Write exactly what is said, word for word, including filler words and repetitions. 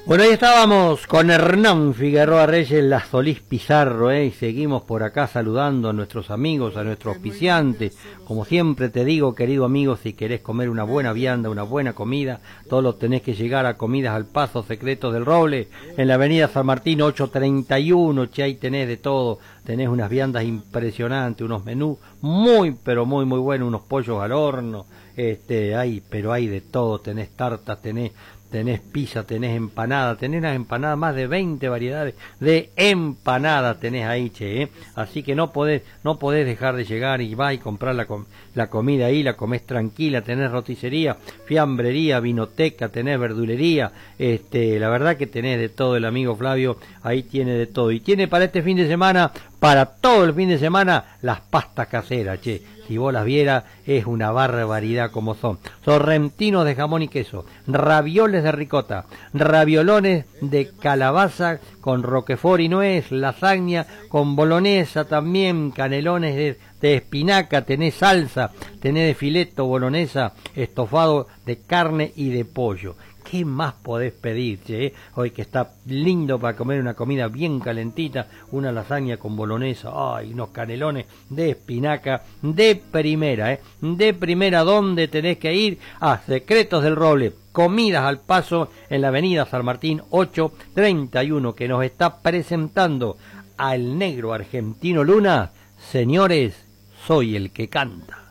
Bueno, ahí estábamos con Hernán Figueroa Reyes, la Solís Pizarro, ¿eh? Y seguimos por acá saludando a nuestros amigos, a nuestros auspiciantes. Como siempre te digo, querido amigo, si querés comer una buena vianda, una buena comida, todo lo tenés que llegar a Comidas al Paso, Secretos del Roble, en la avenida San Martín ochocientos treinta y uno, che, ahí tenés de todo. Tenés unas viandas impresionantes, unos menús muy, pero muy, muy buenos, unos pollos al horno, este, hay, pero hay de todo, tenés tartas, tenés... tenés pizza, tenés empanada, tenés las empanadas, más de veinte variedades de empanadas tenés ahí, che, ¿eh? Así que no podés, no podés dejar de llegar y va y comprar la, com la comida ahí, la comés tranquila, tenés roticería, fiambrería, vinoteca, tenés verdulería, este, la verdad que tenés de todo, el amigo Flavio ahí tiene de todo, y tiene para este fin de semana, para todo el fin de semana, las pastas caseras, che. Si vos las vieras, es una barbaridad como son. Sorrentinos de jamón y queso, ravioles de ricota, raviolones de calabaza con roquefort y nuez, lasaña con boloñesa también, canelones de, de espinaca, tenés salsa, tenés de fileto, boloñesa, estofado de carne y de pollo. ¿Qué más podés pedir, che? Hoy que está lindo para comer una comida bien calentita, una lasaña con boloñesa, ay, unos canelones de espinaca de primera, ¿eh? De primera, ¿dónde tenés que ir? A Secretos del Roble, Comidas al Paso, en la avenida San Martín ochocientos treinta y uno, que nos está presentando al negro argentino Luna. Señores, soy el que canta.